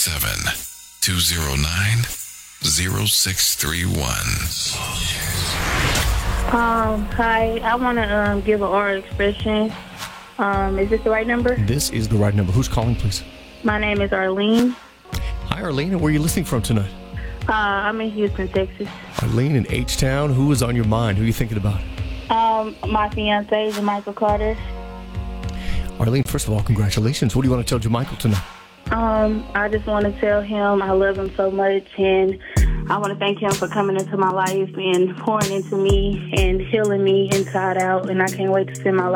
787-209-0631. Hi, I want to give an oral expression. Is this the right number? This is the right number. Who's calling, please? My name is Arlene. Hi, Arlene. Where are you listening from tonight? I'm in Houston, Texas. Arlene in H-Town. Who is on your mind? Who are you thinking about? My fiance, Jermichael Carter. Arlene, first of all, congratulations. What do you want to tell Jermichael tonight? I just want to tell him I love him so much, and I want to thank him for coming into my life and pouring into me and healing me inside out, and I can't wait to spend my life